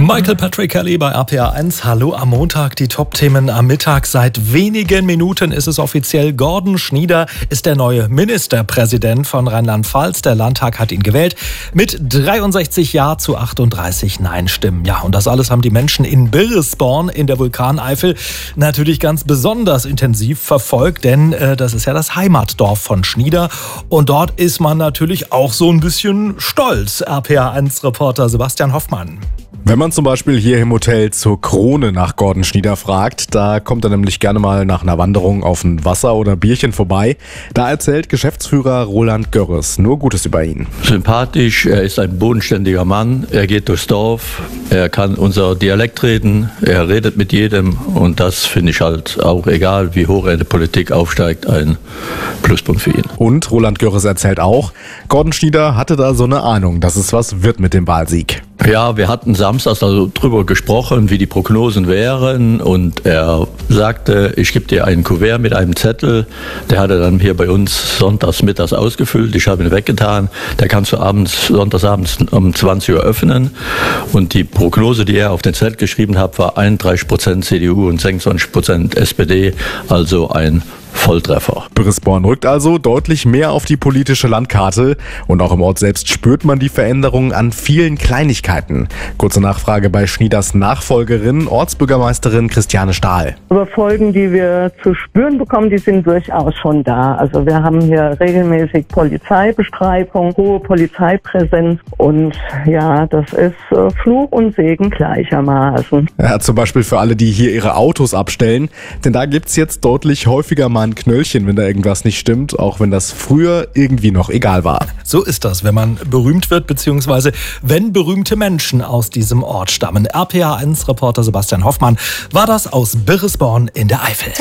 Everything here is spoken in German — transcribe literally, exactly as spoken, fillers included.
Michael Patrick Kelly bei R P R eins. Hallo am Montag, die Top-Themen am Mittag. Seit wenigen Minuten ist es offiziell. Gordon Schnieder ist der neue Ministerpräsident von Rheinland-Pfalz. Der Landtag hat ihn gewählt mit dreiundsechzig Ja zu achtunddreißig Nein-Stimmen. Ja, und das alles haben die Menschen in Birresborn in der Vulkaneifel natürlich ganz besonders intensiv verfolgt, denn äh, das ist ja das Heimatdorf von Schnieder. Und dort ist man natürlich auch so ein bisschen stolz. R P R eins-Reporter Sebastian Hoffmann. Wenn man zum Beispiel hier im Hotel zur Krone nach Gordon Schnieder fragt, da kommt er nämlich gerne mal nach einer Wanderung auf ein Wasser oder Bierchen vorbei. Da erzählt Geschäftsführer Roland Görres nur Gutes über ihn. Sympathisch, er ist ein bodenständiger Mann, er geht durchs Dorf, er kann unser Dialekt reden, er redet mit jedem und das finde ich halt auch, egal wie hoch er in der Politik aufsteigt, ein Pluspunkt für ihn. Und Roland Görres erzählt auch, Gordon Schnieder hatte da so eine Ahnung, dass es was wird mit dem Wahlsieg. Ja, wir hatten samstags also drüber gesprochen, wie die Prognosen wären und er sagte, ich gebe dir einen Kuvert mit einem Zettel, der hat er dann hier bei uns sonntags mittags ausgefüllt, ich habe ihn weggetan, der kannst du abends, sonntagsabends um zwanzig Uhr öffnen und die Prognose, die er auf den Zettel geschrieben hat, war einunddreißig Prozent C D U und sechsundzwanzig Prozent S P D, also ein Volltreffer. Birresborn rückt also deutlich mehr auf die politische Landkarte und auch im Ort selbst spürt man die Veränderungen an vielen Kleinigkeiten. Kurze Nachfrage bei Schnieders Nachfolgerin, Ortsbürgermeisterin Christiane Stahl. Aber Folgen, die wir zu spüren bekommen, die sind durchaus schon da. Also wir haben hier regelmäßig Polizeibestreifung, hohe Polizeipräsenz und ja, das ist äh, Fluch und Segen gleichermaßen. Ja, zum Beispiel für alle, die hier ihre Autos abstellen, denn da gibt's jetzt deutlich häufiger mal ein Knöllchen, wenn da irgendwas nicht stimmt, auch wenn das früher irgendwie noch egal war. So ist das, wenn man berühmt wird, beziehungsweise wenn berühmte Menschen aus diesem Ort stammen. R P R eins-Reporter Sebastian Hoffmann war das aus Birresborn in der Eifel.